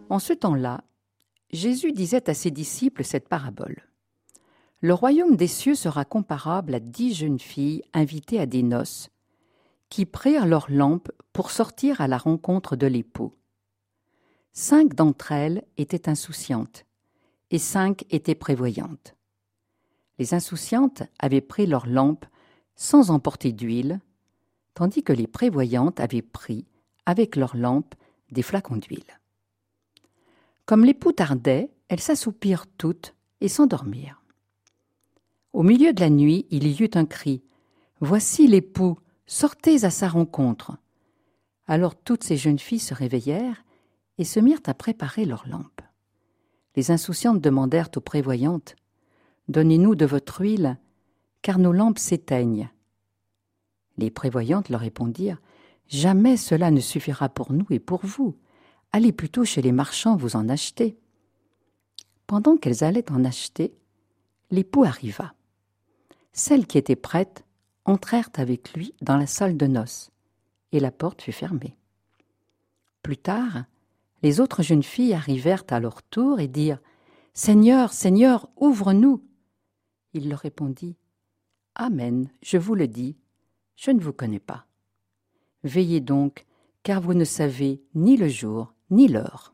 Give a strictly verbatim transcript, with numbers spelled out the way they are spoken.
En ce temps-là, Jésus disait à ses disciples cette parabole. Le royaume des cieux sera comparable à dix jeunes filles invitées à des noces, qui prirent leurs lampes pour sortir à la rencontre de l'époux. Cinq d'entre elles étaient insouciantes, et cinq étaient prévoyantes. Les insouciantes avaient pris leurs lampes sans emporter d'huile, tandis que les prévoyantes avaient pris, avec leurs lampes, des flacons d'huile. Comme l'époux tardait, elles s'assoupirent toutes et s'endormirent. Au milieu de la nuit, il y eut un cri « Voici l'époux, sortez à sa rencontre !» Alors toutes ces jeunes filles se réveillèrent et se mirent à préparer leurs lampes. Les insouciantes demandèrent aux prévoyantes « Donnez-nous de votre huile, car nos lampes s'éteignent. » Les prévoyantes leur répondirent « Jamais cela ne suffira pour nous et pour vous. Allez plutôt chez les marchands vous en acheter. » Pendant qu'elles allaient en acheter, l'époux arriva. Celles qui étaient prêtes entrèrent avec lui dans la salle de noces, et la porte fut fermée. Plus tard, les autres jeunes filles arrivèrent à leur tour et dirent « Seigneur, Seigneur, ouvre-nous !» Il leur répondit « Amen, je vous le dis, je ne vous connais pas. Veillez donc, car vous ne savez ni le jour ni l'heure. »